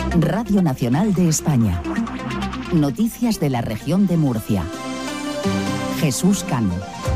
Radio Nacional de España. Noticias de la región de Murcia. Jesús Cano.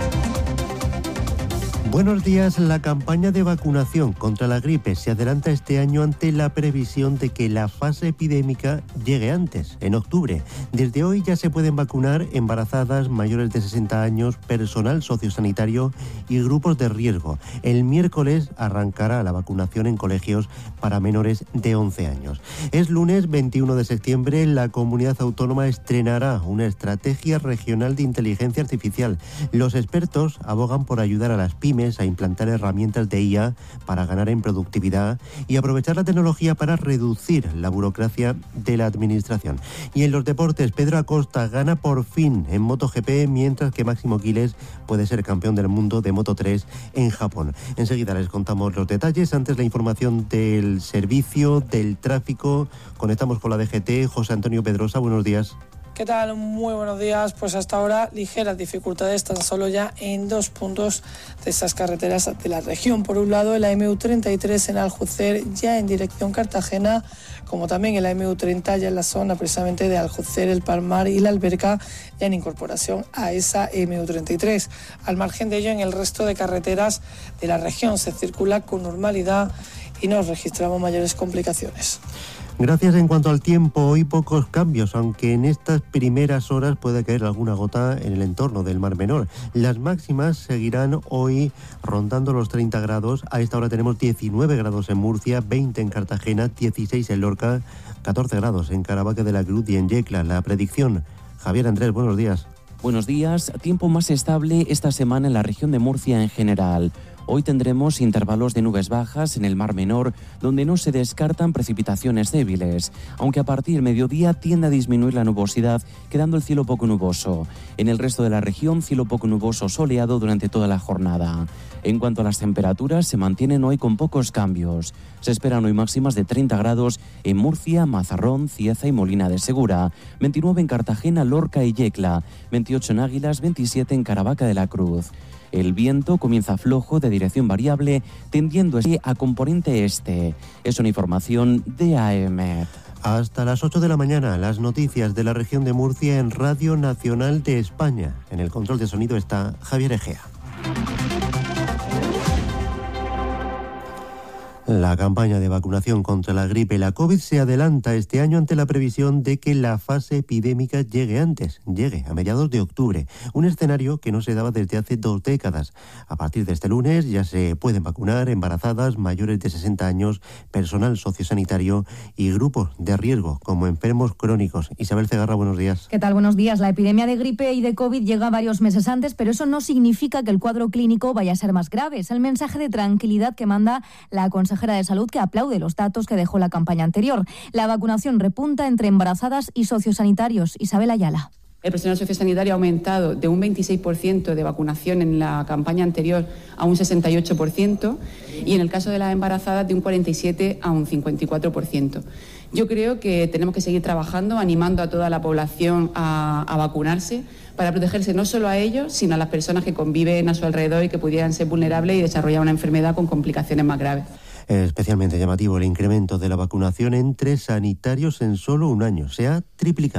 Buenos días. La campaña de vacunación contra la gripe se adelanta este año ante la previsión de que la fase epidémica llegue antes, en octubre. Desde hoy ya se pueden vacunar embarazadas, mayores de 60 años, personal sociosanitario y grupos de riesgo. El miércoles arrancará la vacunación en colegios para menores de 11 años. Es lunes 21 de septiembre. La comunidad autónoma estrenará una estrategia regional de inteligencia artificial. Los expertos abogan por ayudar a las pymes a implantar herramientas de IA para ganar en productividad y aprovechar la tecnología para reducir la burocracia de la administración. Y en los deportes, Pedro Acosta gana por fin en MotoGP, mientras que Máximo Quiles puede ser campeón del mundo de Moto3 en Japón. Enseguida les contamos los detalles. Antes, la información del servicio del tráfico. Conectamos con la DGT. José Antonio Pedrosa, buenos días. ¿Qué tal? Muy buenos días. Pues hasta ahora ligeras dificultades tan solo ya en 2 puntos de estas carreteras de la región. Por un lado, la MU33 en Aljucer, ya en dirección Cartagena, como también en la MU30 ya en la zona precisamente de Aljucer, El Palmar y La Alberca, ya en incorporación a esa MU33. Al margen de ello, en el resto de carreteras de la región se circula con normalidad y no registramos mayores complicaciones. Gracias. En cuanto al tiempo, hoy pocos cambios, aunque en estas primeras horas puede caer alguna gota en el entorno del Mar Menor. Las máximas seguirán hoy rondando los 30 grados. A esta hora tenemos 19 grados en Murcia, 20 en Cartagena, 16 en Lorca, 14 grados en Caravaca de la Cruz y en Yecla. La predicción, Javier Andrés, buenos días. Buenos días. Tiempo más estable esta semana en la región de Murcia en general. Hoy tendremos intervalos de nubes bajas en el Mar Menor, donde no se descartan precipitaciones débiles, aunque a partir del mediodía tiende a disminuir la nubosidad, quedando el cielo poco nuboso. En el resto de la región, cielo poco nuboso soleado durante toda la jornada. En cuanto a las temperaturas, se mantienen hoy con pocos cambios. Se esperan hoy máximas de 30 grados en Murcia, Mazarrón, Cieza y Molina de Segura, 29 en Cartagena, Lorca y Yecla, 28 en Águilas, 27 en Caravaca de la Cruz. El viento comienza flojo de dirección variable, tendiendo a componente este. Es una información de AEMET. Hasta las 8 de la mañana, las noticias de la región de Murcia en Radio Nacional de España. En el control de sonido está Javier Egea. La campaña de vacunación contra la gripe y la COVID se adelanta este año ante la previsión de que la fase epidémica llegue a mediados de octubre, un escenario que no se daba desde hace 2 décadas. A partir de este lunes ya se pueden vacunar embarazadas, mayores de 60 años, personal sociosanitario y grupos de riesgo como enfermos crónicos. Isabel Cegarra, buenos días. ¿Qué tal? Buenos días. La epidemia de gripe y de COVID llega varios meses antes, pero eso no significa que el cuadro clínico vaya a ser más grave. Es el mensaje de tranquilidad que manda la consejera de Salud, que aplaude los datos que dejó la campaña anterior. La vacunación repunta entre embarazadas y sociosanitarios. Isabel Ayala. El personal sociosanitario ha aumentado de un 26% de vacunación en la campaña anterior a un 68% y en el caso de las embarazadas de un 47% a un 54%. Yo creo que tenemos que seguir trabajando, animando a toda la población a vacunarse para protegerse no solo a ellos, sino a las personas que conviven a su alrededor y que pudieran ser vulnerables y desarrollar una enfermedad con complicaciones más graves. Especialmente llamativo el incremento de la vacunación entre sanitarios en solo un año. Se ha triplicado.